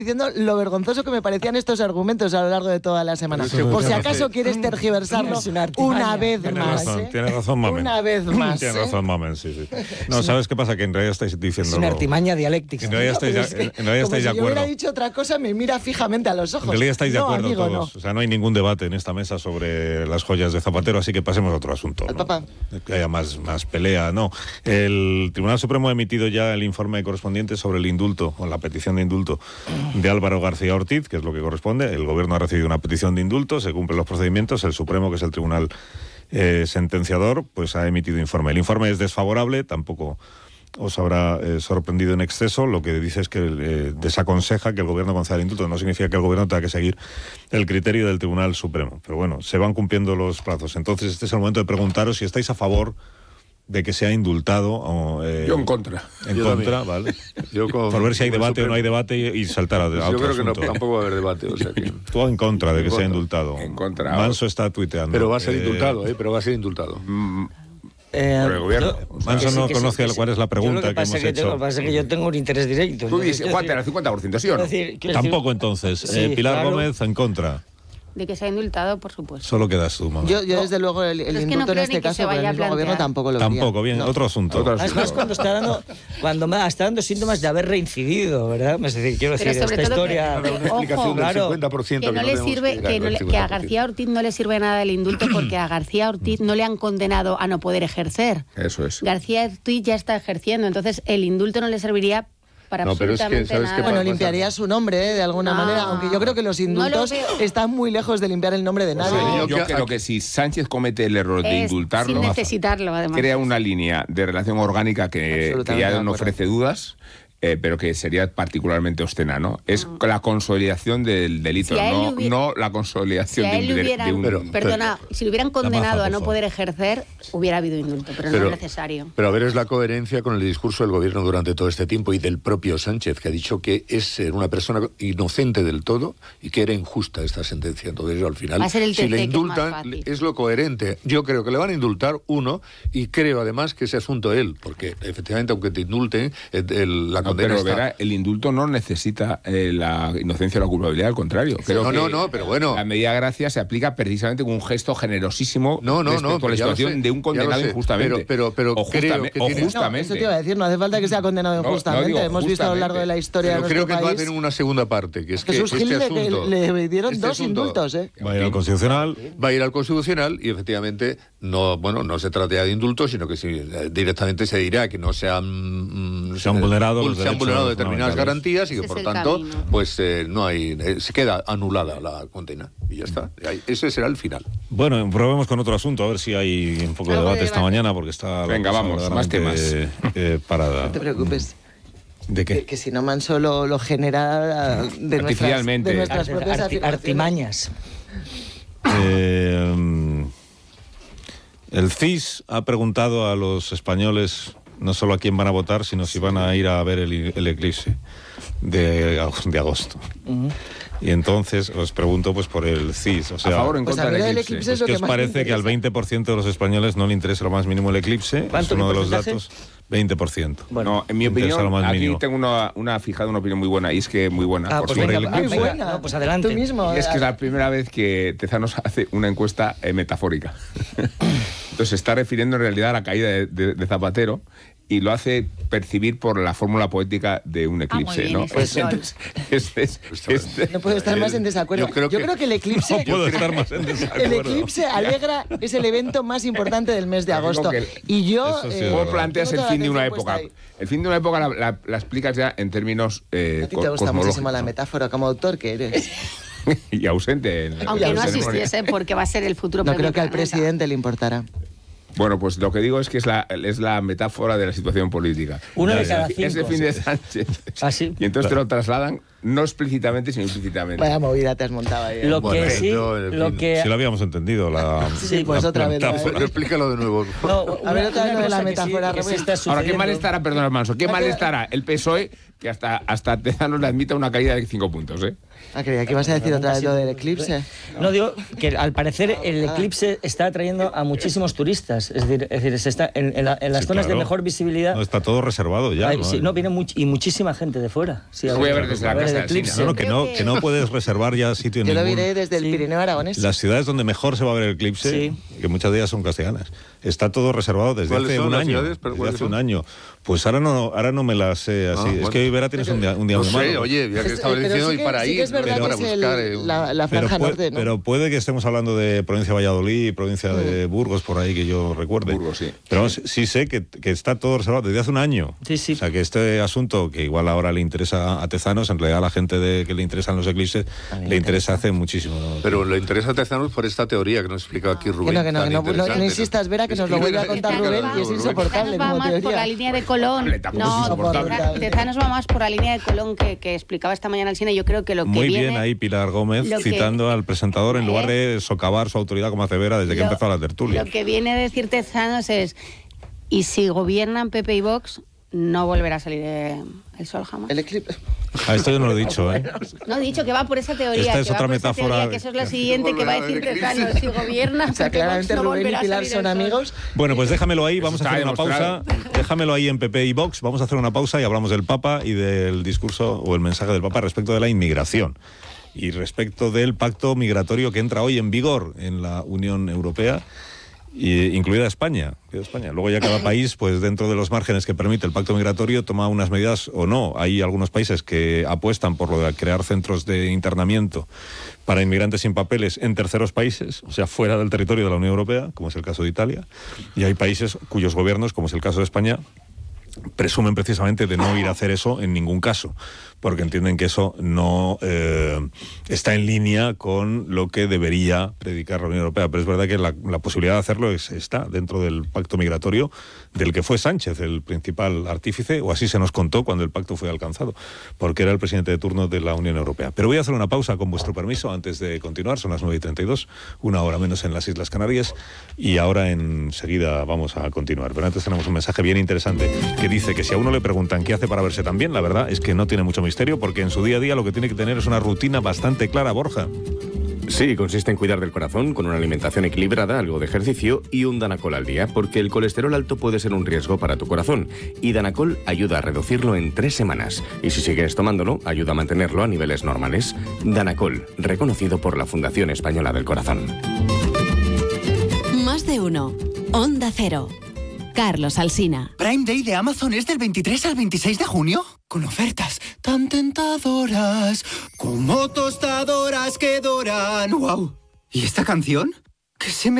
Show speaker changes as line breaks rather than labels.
diciendo lo vergonzoso que me parecían estos argumentos a lo largo de toda la semana. Por si acaso quieres tergiversarlo una vez más.
Tienes razón, Mamen.
Una vez más.
Tienes razón, Mamen, sí. No, ¿sabes qué pasa? Que en realidad estáis diciendo...
Es una artimaña dialéctica.
En realidad estáis de acuerdo.
Si yo hubiera dicho otra cosa, me mira fijamente a los ojos.
En realidad estáis de acuerdo
amigo,
todos.
No.
O sea, no hay ningún debate en esta mesa sobre las joyas de Zapatero, así que pasemos a otro asunto.
Al
¿no?
papá.
Que haya más pelea, no. El Tribunal Supremo ha emitido ya el informe correspondiente sobre el indulto, o la petición de indulto de Álvaro García Ortiz, que es lo que corresponde. El gobierno ha recibido una petición de indulto, se cumplen los procedimientos, el Supremo, que es el tribunal sentenciador, pues ha emitido informe. El informe es desfavorable, tampoco os habrá sorprendido en exceso. Lo que dice es que desaconseja que el gobierno conceda el indulto. No significa que el gobierno tenga que seguir el criterio del Tribunal Supremo. Pero bueno, se van cumpliendo los plazos. Entonces este es el momento de preguntaros si estáis a favor de que sea indultado o...
yo en contra.
En contra, ¿vale? Por ver si hay debate o no hay debate y saltar a otro
Yo creo
asunto.
que tampoco va a haber debate. O sea que...
Tú en contra de que sea indultado.
En contra.
Manso está tuiteando.
Pero va a ser indultado, pero va a ser indultado.
Por el gobierno.
Manso no conoce cuál es la pregunta que hemos hecho.
Lo que pasa es que yo tengo un interés directo.
Tú dices, Juan, el 50%, ¿sí o no?
Tampoco entonces. Pilar
claro.
Gómez en contra.
De que sea indultado, por supuesto.
Solo quedas tú, mamá.
Yo desde luego, el
es que
indulto
no creo
en este
ni que
caso
se
por el
vaya a
mismo gobierno
plantear.
tampoco lo vería.
Tampoco, bien,
No.
otro asunto.
Además, cuando está dando síntomas de haber reincidido, ¿verdad? Es decir, quiero
Pero
decir,
sobre
esta
todo
historia...
que-
Una explicación del
claro.
50%
Que no le sirve, que a García Ortiz no le sirve nada el indulto porque a García Ortiz no le han condenado a no poder ejercer.
Eso es.
García Ortiz ya está ejerciendo, entonces el indulto no le serviría para
No, pero es que,
absolutamente
¿sabes qué
nada.
pasa?
Bueno, limpiaría su nombre, de alguna
No.
manera, aunque yo creo que los indultos
No lo veo.
están muy lejos de limpiar el nombre de nadie.
Yo creo que si Sánchez comete el error de
Es
indultarlo,
sin necesitarlo, además.
crea una línea de relación orgánica que
Absolutamente de
ya
acuerdo.
no ofrece dudas, pero que sería particularmente obscena, ¿no? Es la consolidación del delito,
Si a él
no,
le hubiera-
no la
Si
consolidación
a él le hubieran,
de un...
si le hubieran condenado
Maza,
a no
por
poder ejercer, hubiera habido indulto, pero no es necesario.
Pero a ver, es la coherencia con el discurso del gobierno durante todo este tiempo y del propio Sánchez, que ha dicho que es una persona inocente del todo y que era injusta esta sentencia. Entonces, yo, al final,
Va a ser el
si le
TC, que es más
indultan,
fácil.
es lo coherente. Yo creo que le van a indultar uno y creo además que ese asunto él, porque efectivamente, aunque te indulten, la condena
Pero
está...
verá, el indulto no necesita la inocencia o la culpabilidad, al contrario. Creo que
No, pero bueno.
La medida de gracia se aplica precisamente con un gesto generosísimo respecto a la situación de un condenado injustamente.
Pero creo que
o
tiene...
justamente.
Eso te iba a decir, no hace falta que sea condenado
No,
injustamente.
digo
Hemos visto a lo largo de la historia
Pero
de
creo
nuestro
que va a
país.
tener una segunda parte, que es que
Jesús
este
Gil
asunto...
le dieron
este
dos
asunto
indultos, ¿eh?
Va a ir al Constitucional.
Va a ir al Constitucional y efectivamente no se trata de indulto, sino que directamente se dirá que no se han
vulnerado los
se han
derechos
vulnerado determinadas
fundamentales.
garantías y que
Ese
por
es el
tanto
camino.
pues no hay se queda anulada la condena y ya está. Ese será el final.
Bueno, probemos con otro asunto, a ver si hay un poco de
Algo de
debate esta
debate.
mañana, porque está... la
Venga,
cosa
vamos, más
verdaderamente, parada.
No te preocupes.
¿De qué?
Que si no Manso lo genera de
Artificialmente.
nuestras propias afirmaciones.
Artimañas.
El CIS ha preguntado a los españoles no solo a quién van a votar, sino si van a ir a ver el eclipse de agosto. Y entonces os pregunto pues por el CIS. O sea,
a favor o en
Pues
contra
a mí
del
el
eclipse.
eclipse es
pues,
lo
¿qué
que
os
más me
parece que al
interesa.
20% de los españoles no le interesa lo más mínimo el eclipse? Es
¿Cuánto,
uno
qué
de los
porcentaje?
datos. 20%.
No, en mi
Interesa
opinión,
lo más
aquí
mínimo.
tengo una fijada, una opinión muy buena, y es que muy buena.
Pues
suerte.
venga,
Muy
venga,
buena.
no, pues adelante.
Tú mismo.
Y es que es la primera vez que Tezanos hace una encuesta metafórica. Entonces se está refiriendo en realidad a la caída de Zapatero y lo hace percibir por la fórmula poética de un eclipse,
bien,
¿no?
ese sol.
No puedo estar más en desacuerdo.
Yo creo que
el eclipse...
No puedo estar más en
El
desacuerdo.
eclipse alegra es el evento más importante del mes de
Yo digo
agosto.
que
Y yo...
eso sí es
¿Cómo
verdad.
planteas el
tengo
fin de
toda la
una
atención
época?
puesta ahí.
El fin de una época la explicas ya en términos
A ti te gusta
cosmológicos,
muchísimo la metáfora como autor que eres.
y ausente. en
Aunque
la
no
ceremonia.
asistiese, porque va a ser el futuro
No
premio
creo que al
Planeta.
presidente le importará.
Bueno, pues lo que digo es que es la metáfora de la situación política.
Uno de
Ya,
cada
ya.
5.
Es el fin de Sánchez.
Ah, sí.
Y entonces te lo trasladan no explícitamente, sino implícitamente.
Vaya movida te has montado ahí.
Lo
Bueno,
que sí,
yo, en
lo
fin.
que...
Si lo habíamos entendido, la...
Sí, pues otra vez.
metáfora.
Pero explícalo de nuevo.
No,
A ver, otra vez lo de la
cosa que sí-
metáfora,
que sí
Rubén.
está
Ahora, ¿qué mal
sucediendo-
estará, perdón, Manso, qué mal estará el PSOE que hasta Tezanos le admita una caída de 5 puntos, ¿eh?
Ah, creía que ibas a decir otra vez lo del eclipse.
No, digo que al parecer el eclipse está atrayendo a muchísimos turistas. Es decir se está en las
Sí,
zonas de
claro.
mejor visibilidad.
No, está todo reservado ya.
Hay-
¿no?
sí, no, viene y muchísima gente de fuera. Sí,
Lo voy a ver desde la
es del eclipse.
No, que no puedes reservar ya sitio en
Yo lo
ningún...
miré desde el Pirineo Aragonés.
Las ciudades donde mejor se va a ver el eclipse, que muchas de ellas son castellanas, está todo reservado desde hace un año. Desde hace un año. Pues ahora no me las sé así. Es que hoy, Vera, tienes un día muy malo.
Oye, ya que estaba diciendo, y para ahí,
es verdad que es la franja norte, ¿no?
Pero puede que estemos hablando de provincia de Valladolid, provincia de Burgos, por ahí que yo recuerde.
Burgos, sí.
Pero sí sé que está todo reservado desde hace un año.
Sí.
O sea, que este asunto, que igual ahora le interesa a Tezanos, en realidad a la gente que le interesan los eclipses, le interesa hace muchísimo.
Pero le interesa a Tezanos por esta teoría que nos explica aquí Rubén.
Que no insistas, Vera, que nos lo vuelve a contar Rubén, y es insoportable.
Tezanos va más por la línea de Colón. Tezanos va más por la línea de Colón que explicaba esta mañana Alsina. Yo creo que lo que
Muy
viene...
bien ahí Pilar Gómez citando al presentador en lugar de socavar su autoridad como hace Vera desde que empezó la tertulia.
Lo que viene a decir Tezanos es, y si gobiernan PP y Vox, no volverá a salir el sol jamás.
El eclipse.
A esto yo no lo he dicho, ¿eh?
No he dicho que va por esa teoría.
Esta es
que
otra
va por esa
metáfora.
teoría, que eso es lo siguiente que va a decir Tezanos. Si gobierna,
O sea, claramente
no
Rubén y
volverá a
Pilar
salir
son
el sol.
amigos.
Bueno, pues déjamelo ahí, vamos a
está
hacer una
demostrado.
pausa. Déjamelo ahí en PP y Vox. Vamos a hacer una pausa y hablamos del Papa y del discurso o el mensaje del Papa respecto de la inmigración y respecto del pacto migratorio que entra hoy en vigor en la Unión Europea, incluida España. Luego ya cada país, pues dentro de los márgenes que permite el pacto migratorio, toma unas medidas o no. Hay algunos países que apuestan por lo de crear centros de internamiento para inmigrantes sin papeles en terceros países, o sea, fuera del territorio de la Unión Europea, como es el caso de Italia, y hay países cuyos gobiernos, como es el caso de España, presumen precisamente de no ir a hacer eso en ningún caso, porque entienden que eso no está en línea con lo que debería predicar la Unión Europea. Pero es verdad que la posibilidad de hacerlo está dentro del pacto migratorio del que fue Sánchez el principal artífice, o así se nos contó cuando el pacto fue alcanzado, porque era el presidente de turno de la Unión Europea. Pero voy a hacer una pausa con vuestro permiso antes de continuar. Son las 9:32, una hora menos en las Islas Canarias, y ahora enseguida vamos a continuar. Pero antes tenemos un mensaje bien interesante que dice que si a uno le preguntan qué hace para verse tan bien, la verdad es que no tiene mucho misterio, porque en su día a día lo que tiene que tener es una rutina bastante clara, Borja.
Sí, consiste en cuidar del corazón con una alimentación equilibrada, algo de ejercicio y un Danacol al día, porque el colesterol alto puede ser un riesgo para tu corazón. Y Danacol ayuda a reducirlo en 3 semanas. Y si sigues tomándolo, ayuda a mantenerlo a niveles normales. Danacol, reconocido por la Fundación Española del Corazón.
Más de uno. Onda Cero. Carlos Alsina.
Prime Day de Amazon es del 23 al 26 de junio. Con ofertas tan tentadoras como tostadoras que doran. ¡Wow! ¿Y esta canción? ¿Qué se me